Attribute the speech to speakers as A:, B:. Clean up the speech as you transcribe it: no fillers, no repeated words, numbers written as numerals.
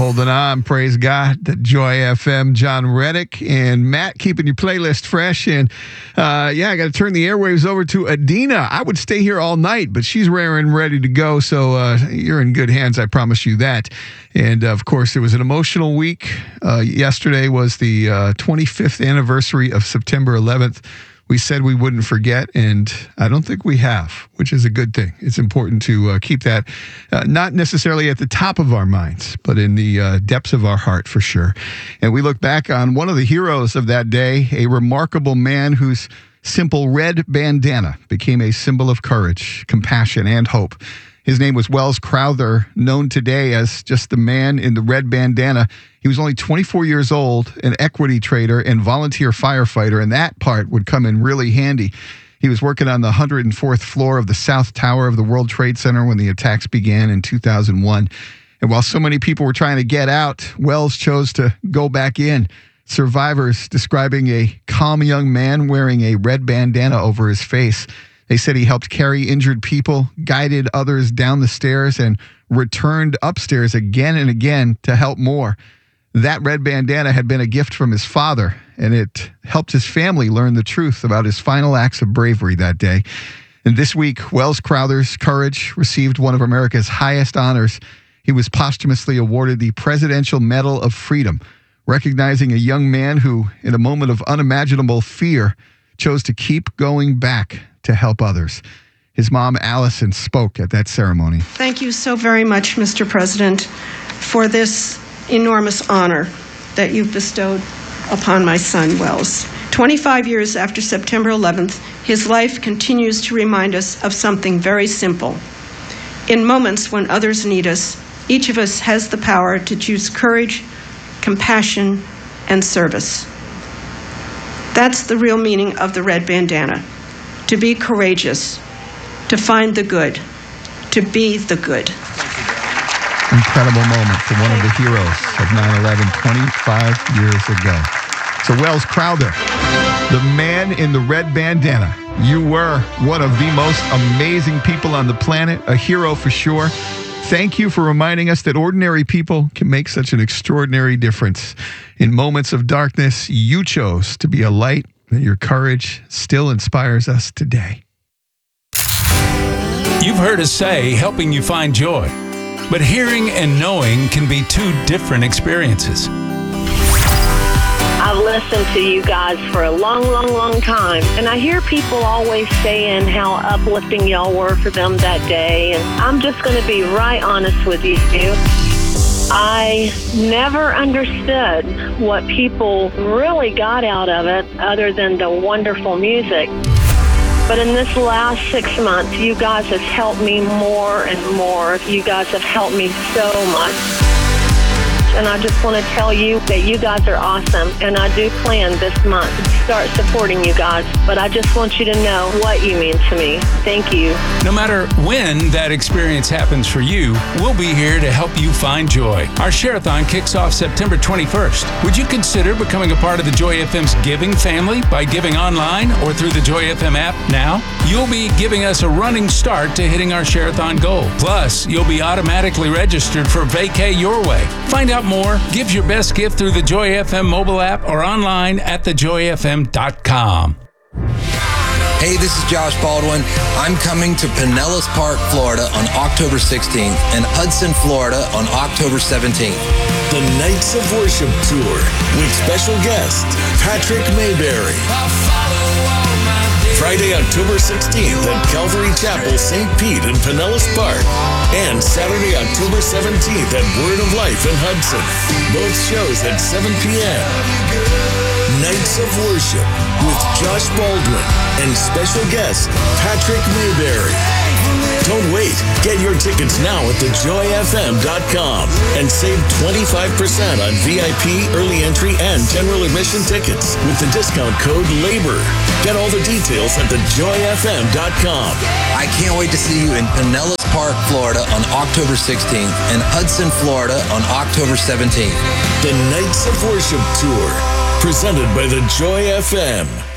A: Holding on, praise God. The Joy FM, John Reddick and Matt keeping your playlist fresh. And I got to turn the airwaves over to Adina. I would stay here all night, but she's raring ready to go. So you're in good hands, I promise you that. And of course, it was an emotional week. Yesterday was the 25th anniversary of September 11th. We said we wouldn't forget, and I don't think we have, which is a good thing. It's important to keep that not necessarily at the top of our minds, but in the depths of our heart for sure. And we look back on one of the heroes of that day, a remarkable man whose simple red bandana became a symbol of courage, compassion, and hope. His name was Welles Crowther, known today as just the man in the red bandana. He was only 24 years old, an equity trader and volunteer firefighter, and that part would come in really handy. He was working on the 104th floor of the South Tower of the World Trade Center when the attacks began in 2001. And while so many people were trying to get out, Welles chose to go back in. Survivors describing a calm young man wearing a red bandana over his face. They said he helped carry injured people, guided others down the stairs, and returned upstairs again and again to help more. That red bandana had been a gift from his father, and it helped his family learn the truth about his final acts of bravery that day. And this week, Welles Crowther's courage received one of America's highest honors. He was posthumously awarded the Presidential Medal of Freedom, recognizing a young man who, in a moment of unimaginable fear, chose to keep going back to help others. His mom, Allison, spoke at that ceremony.
B: Thank you so very much, Mr. President, for this enormous honor that you've bestowed upon my son, Welles. 25 years after September 11th, his life continues to remind us of something very simple. In moments when others need us, each of us has the power to choose courage, compassion, and service. That's the real meaning of the red bandana. To be courageous, to find the good, to be the good.
A: Incredible moment for one of the heroes of 9/11 25 years ago. So Welles Crowther, the man in the red bandana. You were one of the most amazing people on the planet, a hero for sure. Thank you for reminding us that ordinary people can make such an extraordinary difference. In moments of darkness, you chose to be a light, and your courage still inspires us today.
C: You've heard us say helping you find joy, but hearing and knowing can be two different experiences.
D: I've listened to you guys for a long time, and I hear people always saying how uplifting y'all were for them that day, and I'm just going to be right honest with you. I never understood what people really got out of it other than the wonderful music. But in this last 6 months, you guys have helped me more and more. You guys have helped me so much. And I just want to tell you that you guys are awesome. And I do plan this month to start supporting you guys. But I just want you to know what you mean to me. Thank you.
C: No matter when that experience happens for you, we'll be here to help you find joy. Our Share-a-thon kicks off September 21st. Would you consider becoming a part of the Joy FM's giving family by giving online or through the Joy FM app now? You'll be giving us a running start to hitting our Share-a-thon goal. Plus, you'll be automatically registered for Vacay Your Way. Find out more, give your best gift through the Joy FM mobile app or online at thejoyfm.com.
E: Hey, this is Josh Baldwin. I'm coming to Pinellas Park, Florida on October 16th and Hudson, Florida on October 17th.
F: The Nights of Worship Tour with special guest Patrick Mayberry. Friday, October 16th at Calvary Chapel, St. Pete in Pinellas Park. And Saturday, October 17th at Word of Life in Hudson. Both shows at 7 p.m. Nights of Worship with Josh Baldwin and special guest Patrick Mayberry. Don't wait. Get your tickets now at thejoyfm.com and save 25% on VIP, early entry, and general admission tickets with the discount code LABOR. Get all the details at thejoyfm.com.
E: I can't wait to see you in Pinellas Park, Florida on October 16th and Hudson, Florida on October 17th.
F: The Nights of Worship Tour, presented by the Joy FM.